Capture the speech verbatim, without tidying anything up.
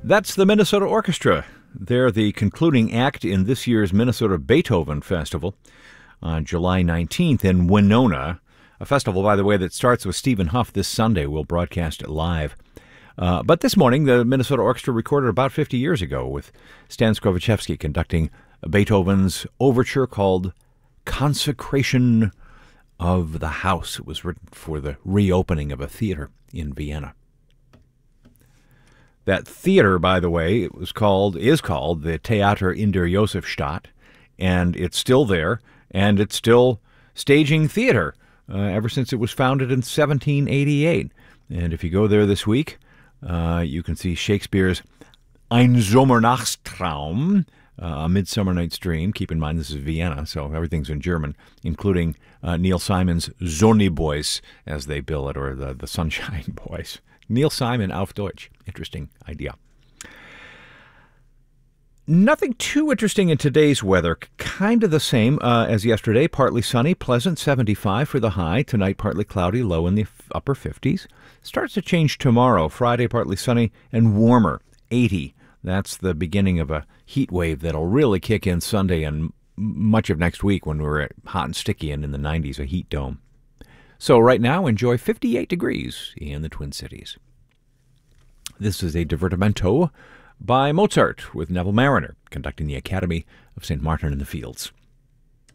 That's the Minnesota Orchestra. They're the concluding act in this year's Minnesota Beethoven Festival on July nineteenth in Winona. A festival, by the way, that starts with Stephen Huff this Sunday. We'll broadcast it live. Uh, but this morning, the Minnesota Orchestra recorded about fifty years ago with Stan Skrovichevsky conducting Beethoven's overture called Consecration of the House. It was written for the reopening of a theater in Vienna. That theater, by the way, it was called, is called the Theater in der Josefstadt, and it's still there, and it's still staging theater uh, ever since it was founded in seventeen eighty-eight. And if you go there this week, uh, you can see Shakespeare's Ein Sommernachtstraum, uh, A Midsummer Night's Dream. Keep in mind this is Vienna, so everything's in German, including uh, Neil Simon's Sonny Boys, as they bill it, or the, the Sunshine Boys. Neil Simon auf Deutsch. Interesting idea. Nothing too interesting in today's weather. Kind of the same uh, as yesterday. Partly sunny, pleasant, seventy-five for the high. Tonight, partly cloudy, low in the upper fifties. Starts to change tomorrow. Friday, partly sunny and warmer, eighty. That's the beginning of a heat wave that'll really kick in Sunday and much of next week when we're hot and sticky and in the nineties, a heat dome. So right now, enjoy fifty-eight degrees in the Twin Cities. This is a divertimento by Mozart with Neville Mariner conducting the Academy of Saint Martin in the Fields.